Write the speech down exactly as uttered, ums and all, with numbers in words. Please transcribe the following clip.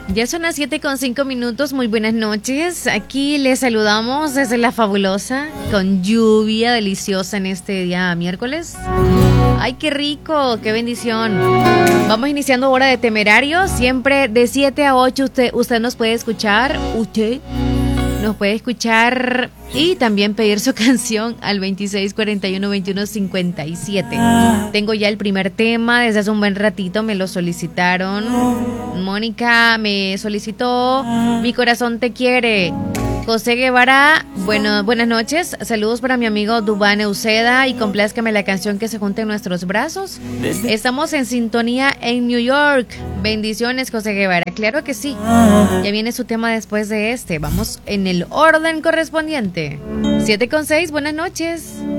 Ya son las siete con cinco minutos, muy buenas noches. Aquí les saludamos desde La Fabulosa, con lluvia deliciosa en este día miércoles. ¡Ay, qué rico! ¡Qué bendición! Vamos iniciando Hora de Temerario, siempre de siete a ocho usted, usted nos puede escuchar, usted nos puede escuchar y también pedir su canción al veintiséis cuarenta y uno veintiuno cincuenta y siete. Tengo ya el primer tema, desde hace un buen ratito me lo solicitaron. Mónica me solicitó Mi Corazón Te Quiere. José Guevara, bueno, buenas noches, saludos para mi amigo Dubán Euseda y complázcame la canción que se junta en nuestros brazos. Estamos en sintonía en New York. Bendiciones, José Guevara, claro que sí. Ya viene su tema después de este, vamos en el orden correspondiente. siete con seis, buenas noches.